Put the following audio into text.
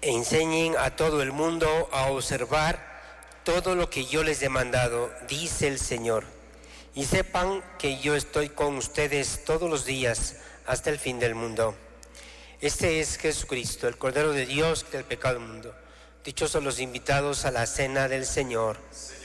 enseñen a todo el mundo a observar todo lo que yo les he mandado, dice el Señor. Y sepan que yo estoy con ustedes todos los días hasta el fin del mundo. Este es Jesucristo, el Cordero de Dios, del pecado del mundo. Dichosos los invitados a la cena del Señor.